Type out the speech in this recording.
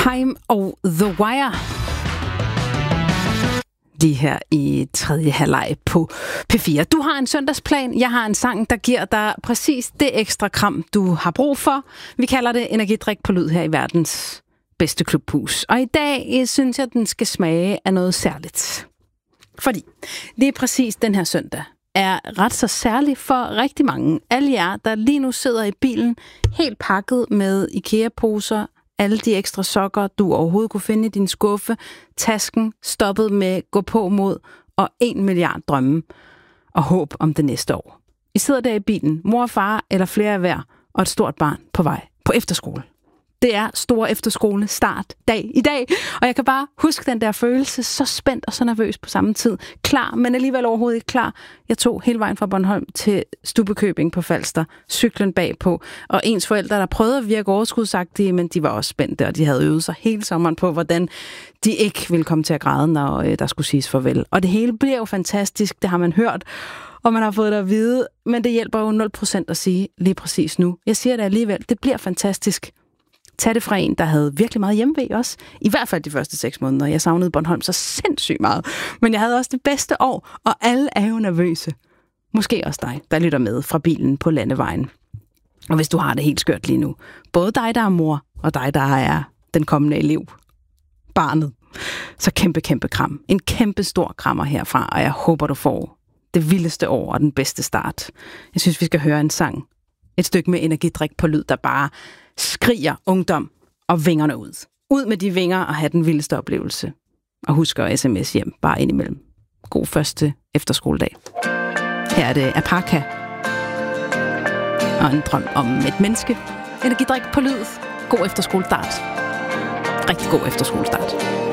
Time og The Wire. Lige her i tredje halvleg på P4. Du har en søndagsplan. Jeg har en sang, der giver dig præcis det ekstra kram, du har brug for. Vi kalder det energidrik på lyd her i verdens bedste klubhus. Og i dag synes jeg, den skal smage af noget særligt. Fordi det er præcis den her søndag er ret så særlig for rigtig mange. Alle jer, der lige nu sidder i bilen, helt pakket med IKEA-poser, alle de ekstra sokker, du overhovedet kunne finde i din skuffe, tasken stoppet med gå på mod og 1 milliard drømme og håb om det næste år. I sidder der i bilen, mor og far eller flere af hver, og et stort barn på vej på efterskole. Det er stor efterskole start dag i dag, og jeg kan bare huske den der følelse, så spændt og så nervøs på samme tid. Klar, men alligevel overhovedet ikke klar. Jeg tog hele vejen fra Bornholm til Stubbekøbing på Falster, cyklen bagpå, og ens forældre, der prøvede at virke overskudsagtige, men de var også spændte, og de havde øvet sig hele sommeren på, hvordan de ikke ville komme til at græde, når der skulle siges farvel. Og det hele bliver jo fantastisk, det har man hørt, og man har fået det at vide, men det hjælper jo 0% at sige lige præcis nu. Jeg siger det alligevel, det bliver fantastisk. Tag det fra en, der havde virkelig meget hjemmevæg også. I hvert fald de første 6 måneder. Jeg savnede Bornholm så sindssygt meget. Men jeg havde også det bedste år, og alle er jo nervøse. Måske også dig, der lytter med fra bilen på landevejen. Og hvis du har det helt skørt lige nu. Både dig, der er mor, og dig, der er den kommende elev. Barnet. Så kæmpe kram. En kæmpe stor krammer herfra, og jeg håber, du får det vildeste år og den bedste start. Jeg synes, vi skal høre en sang. Et stykke med energidrik på lyd, der bare skriger ungdom og vingerne ud. Ud med de vinger og have den vildeste oplevelse. Og husk at sms hjem bare indimellem. God første efterskoledag. Her er det Apaka. Og en drøm om et menneske. Energidrik på lyd. God efterskolestart. Rigtig god efterskolestart.